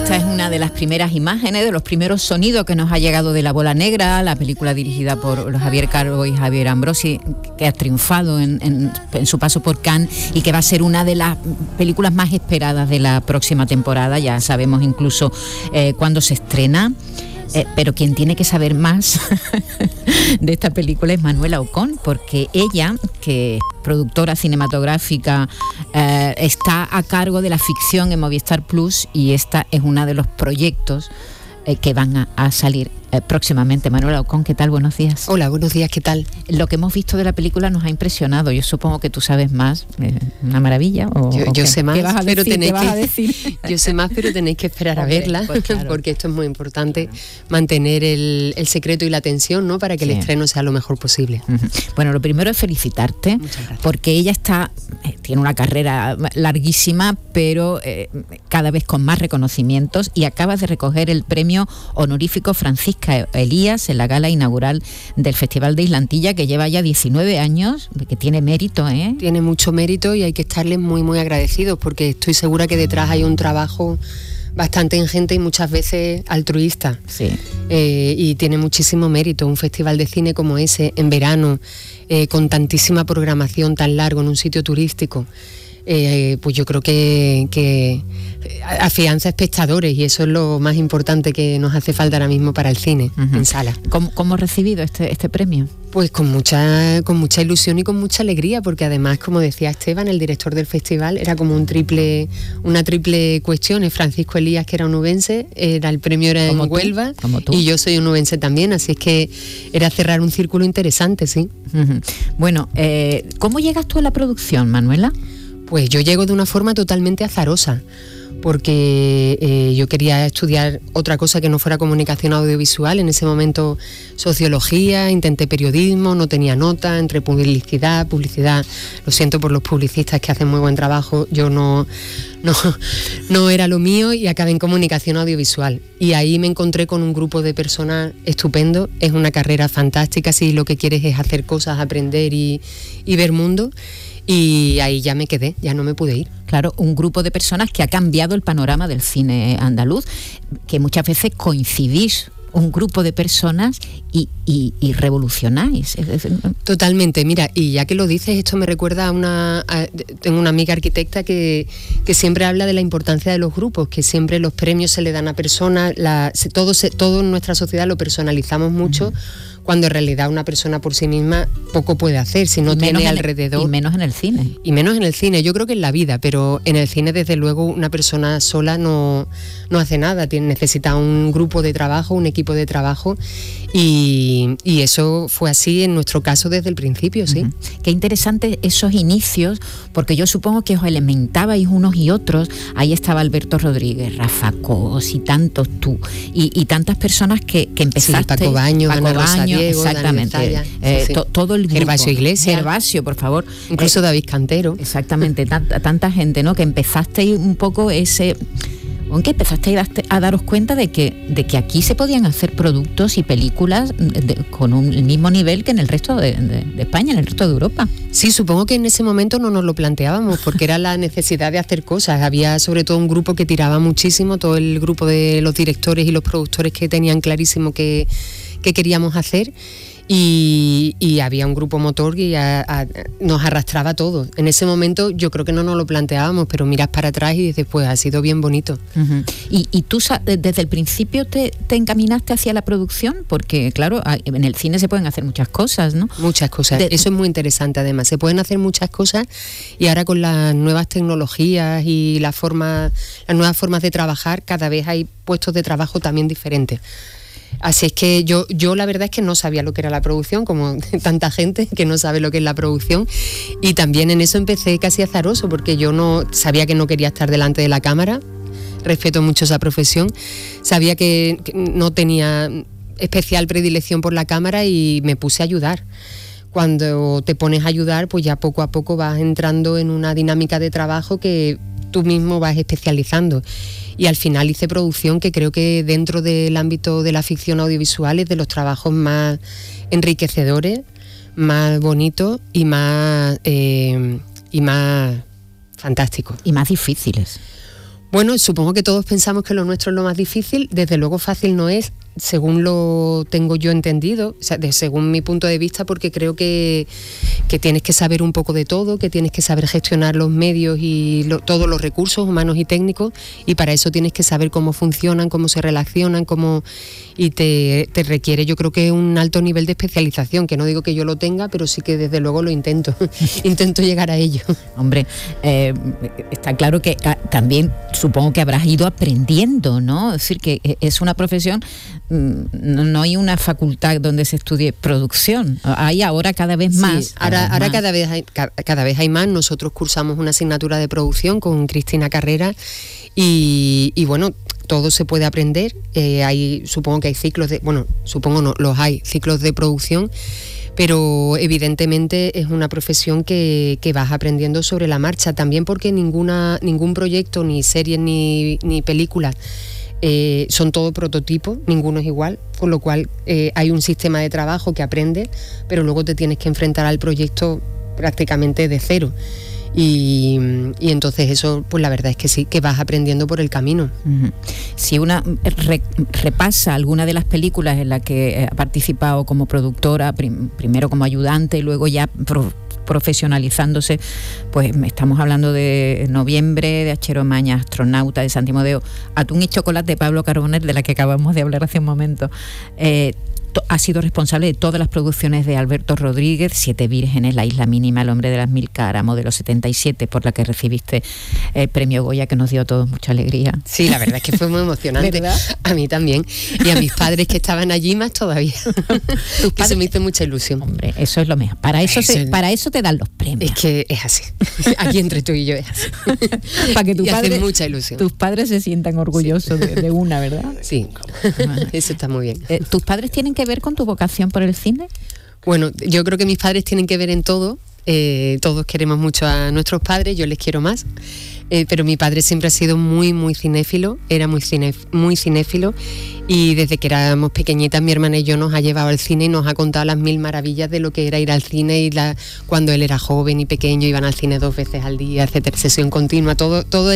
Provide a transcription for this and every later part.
Esta es una de las primeras imágenes, de los primeros sonidos que nos ha llegado de La Bola Negra, la película dirigida por Javier Calvo y Javier Ambrosi, que ha triunfado en su paso por Cannes y que va a ser una de las películas más esperadas de la próxima temporada. Ya sabemos incluso cuándo se estrena. Pero quien tiene que saber más de esta película es Manuela Ocón, porque ella, que es productora cinematográfica, está a cargo de la ficción en Movistar Plus, y esta es uno de los proyectos que van a salir próximamente. Manuela Ocón, ¿qué tal? Buenos días. Hola, buenos días, ¿qué tal? Lo que hemos visto de la película nos ha impresionado. Yo supongo que tú sabes más. Una maravilla. Yo sé más, pero yo sé más, pero tenéis que esperar a verla, pues claro, porque esto es muy importante, mantener el secreto y la tensión, ¿no? Para que el estreno sea lo mejor posible. Bueno, lo primero es felicitarte, porque ella tiene una carrera larguísima, pero cada vez con más reconocimientos, y acabas de recoger el premio honorífico Francisca Elías en la gala inaugural del Festival de Islantilla, que lleva ya 19 años, que tiene mérito, ¿eh? Tiene mucho mérito y hay que estarles muy, muy agradecidos, porque estoy segura que detrás hay un trabajo bastante ingente y muchas veces altruista. Sí. Y tiene muchísimo mérito un festival de cine como ese, en verano, con tantísima programación tan largo en un sitio turístico. Pues yo creo que afianza espectadores, y eso es lo más importante que nos hace falta ahora mismo para el cine en sala. ¿Cómo has recibido este premio? Pues con mucha ilusión y con mucha alegría, porque además, como decía Esteban, el director del festival, era como una triple cuestión. Francisco Elías, que era onubense, el premio era en Huelva, y yo soy onubense también, así es que era cerrar un círculo interesante, sí. Bueno, ¿cómo llegas tú a la producción, Manuela? Pues yo llego de una forma totalmente azarosa, porque yo quería estudiar otra cosa que no fuera comunicación audiovisual. En ese momento sociología, intenté periodismo, no tenía nota, entre publicidad, lo siento por los publicistas que hacen muy buen trabajo, yo no era lo mío, y acabé en comunicación audiovisual. Y ahí me encontré con un grupo de personas estupendo. Es una carrera fantástica si lo que quieres es hacer cosas, aprender y ver mundo. Y ahí ya me quedé, ya no me pude ir. Claro, un grupo de personas que ha cambiado el panorama del cine andaluz, que muchas veces coincidís, un grupo de personas y revolucionáis. Totalmente, mira, y ya que lo dices, esto me recuerda tengo una amiga arquitecta que siempre habla de la importancia de los grupos, que siempre los premios se le dan a personas, todo en nuestra sociedad lo personalizamos mucho, cuando en realidad una persona por sí misma poco puede hacer si no tiene alrededor. Y menos en el cine. Y menos en el cine, yo creo que en la vida, pero en el cine desde luego una persona sola no hace nada, necesita un grupo de trabajo, un equipo de trabajo, y eso fue así en nuestro caso desde el principio, sí. Qué interesante esos inicios, porque yo supongo que os elementabais unos y otros. Ahí estaba Alberto Rodríguez, Rafa Cos y tantos tú, y tantas personas que empezaste. Sí, Paco Baños, Ana Rosa Diego, exactamente. Sí. Todo el grupo. Gervasio Iglesias. Gervasio, por favor. Incluso David Cantero. Exactamente, tanta gente, ¿no? Que empezasteis un poco aunque empezasteis a daros cuenta de que aquí se podían hacer productos y películas con el mismo nivel que en el resto de España, en el resto de Europa. Sí, supongo que en ese momento no nos lo planteábamos, porque era la necesidad de hacer cosas. Había sobre todo un grupo que tiraba muchísimo, todo el grupo de los directores y los productores que tenían clarísimo que queríamos hacer. Y había un grupo motor que nos arrastraba a todos. En ese momento yo creo que no nos lo planteábamos, pero miras para atrás y dices, pues ha sido bien bonito. ¿Y tú desde el principio te encaminaste hacia la producción? Porque claro, en el cine se pueden hacer muchas cosas, ¿no? Muchas cosas, eso es muy interesante además. Se pueden hacer muchas cosas, y ahora con las nuevas tecnologías y las nuevas formas de trabajar, cada vez hay puestos de trabajo también diferentes. Así es que yo la verdad es que no sabía lo que era la producción, como tanta gente que no sabe lo que es la producción, y también en eso empecé casi azaroso, porque yo no sabía que no quería estar delante de la cámara, respeto mucho esa profesión, sabía que no tenía especial predilección por la cámara, y me puse a ayudar. Cuando te pones a ayudar, pues ya poco a poco vas entrando en una dinámica de trabajo que tú mismo vas especializando. Y al final hice producción, que creo que dentro del ámbito de la ficción audiovisual es de los trabajos más enriquecedores, más bonitos y más fantásticos. Y más difíciles. Bueno, supongo que todos pensamos que lo nuestro es lo más difícil. Desde luego fácil no es, según lo tengo yo entendido, o sea, según mi punto de vista, porque creo que tienes que saber un poco de todo, que tienes que saber gestionar los medios y todos los recursos humanos y técnicos, y para eso tienes que saber cómo funcionan, cómo se relacionan, y te requiere, yo creo que un alto nivel de especialización, que no digo que yo lo tenga, pero sí que desde luego lo intento, intento llegar a ello. Hombre, está claro que también supongo que habrás ido aprendiendo, ¿no? Es decir, que es una profesión, no hay una facultad donde se estudie producción, hay ahora cada vez más. Sí, ahora cada vez hay más. Nosotros cursamos una asignatura de producción con Cristina Carrera y bueno, todo se puede aprender. Supongo que hay ciclos los hay ciclos de producción, pero evidentemente es una profesión que vas aprendiendo sobre la marcha, también porque ningún proyecto, ni series ni películas son todo prototipos, ninguno es igual, con lo cual hay un sistema de trabajo que aprendes, pero luego te tienes que enfrentar al proyecto prácticamente de cero. Y entonces eso, pues la verdad es que sí, que vas aprendiendo por el camino. Uh-huh. Si una repasa alguna de las películas en las que ha participado como productora, primero como ayudante y luego ya profesionalizándose, pues estamos hablando de Noviembre, de Achero Maña, Astronauta, de Santi Modeo, Atún y Chocolate de Pablo Carbonell, de la que acabamos de hablar hace un momento. Ha sido responsable de todas las producciones de Alberto Rodríguez, Siete Vírgenes, La Isla Mínima, El Hombre de las Mil Caras, Modelo 77, por la que recibiste el premio Goya, que nos dio a todos mucha alegría. Sí, la verdad es que fue muy emocionante. ¿Verdad? A mí también. Y a mis padres que estaban allí más todavía. Que se me hizo mucha ilusión. Hombre, eso es lo mejor. Para eso te dan los premios. Es que es así. Aquí entre tú y yo es así. Para que hace mucha ilusión. Tus padres se sientan orgullosos de una, ¿verdad? Sí. Eso está muy bien. ¿Tus padres tienen que ver con tu vocación por el cine? Bueno, yo creo que mis padres tienen que ver en todo. Todos queremos mucho a nuestros padres, yo les quiero más. Pero mi padre siempre ha sido muy, muy cinéfilo, era muy cinéfilo, y desde que éramos pequeñitas mi hermana y yo nos ha llevado al cine y nos ha contado las mil maravillas de lo que era ir al cine, y cuando él era joven y pequeño iban al cine 2 veces al día, etcétera, sesión continua, toda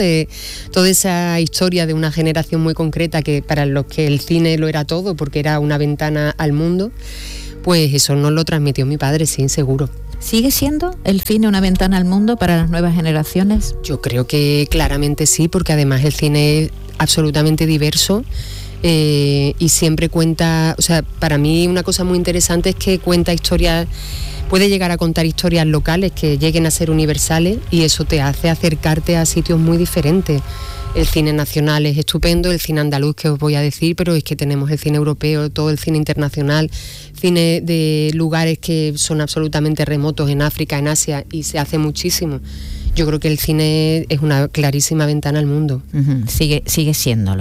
esa historia de una generación muy concreta que para los que el cine lo era todo porque era una ventana al mundo, pues eso nos lo transmitió mi padre, sí, seguro. ¿Sigue siendo el cine una ventana al mundo para las nuevas generaciones? Yo creo que claramente sí, porque además el cine es absolutamente diverso y siempre cuenta, o sea, para mí una cosa muy interesante es que cuenta historias, puede llegar a contar historias locales que lleguen a ser universales, y eso te hace acercarte a sitios muy diferentes. El cine nacional es estupendo, el cine andaluz que os voy a decir, pero es que tenemos el cine europeo, todo el cine internacional, cine de lugares que son absolutamente remotos en África, en Asia, y se hace muchísimo. Yo creo que el cine es una clarísima ventana al mundo. Uh-huh. Sigue siéndolo.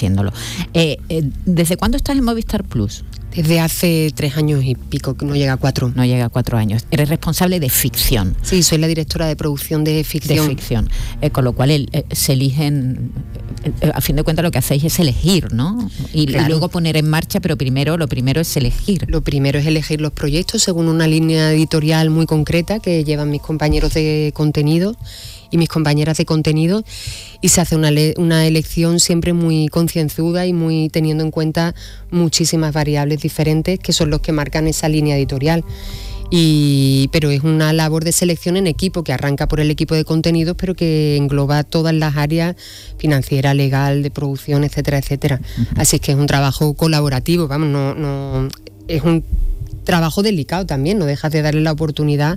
¿Desde cuándo estás en Movistar Plus? Desde hace 3 años y pico, no llega a 4. No llega a 4 años. Eres responsable de ficción. Sí, soy la directora de producción de ficción. Con lo cual se eligen, a fin de cuentas lo que hacéis es elegir, ¿no? Y luego poner en marcha, pero lo primero es elegir. Lo primero es elegir los proyectos según una línea editorial muy concreta que llevan mis compañeros de contenido y mis compañeras de contenido, y se hace una elección siempre muy concienzuda y muy teniendo en cuenta muchísimas variables diferentes que son los que marcan esa línea editorial. Pero es una labor de selección en equipo que arranca por el equipo de contenidos, pero que engloba todas las áreas: financiera, legal, de producción, etcétera, etcétera. Uh-huh. Así que es un trabajo colaborativo, no es un trabajo delicado también, no dejas de darle la oportunidad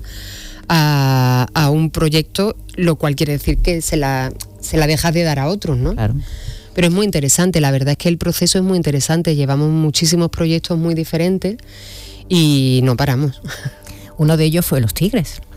a un proyecto, lo cual quiere decir que se la dejas de dar a otros, ¿no? Claro. Pero es muy interesante, la verdad es que el proceso es muy interesante, llevamos muchísimos proyectos muy diferentes y no paramos. Uno de ellos fue Los Tigres.